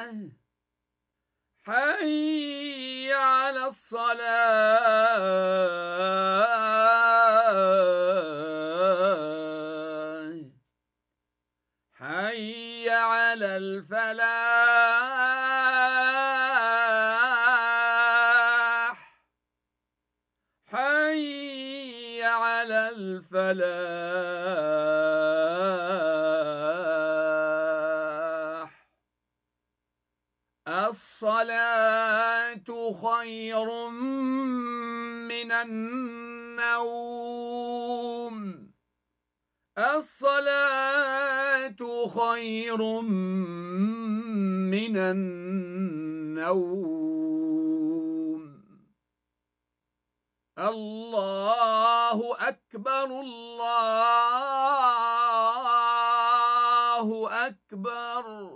حي على الصلاة حي على الفلاح حي على الفلاح. الصلاة خير من النوم. الصلاة خير من النوم. الله أكبر الله أكبر.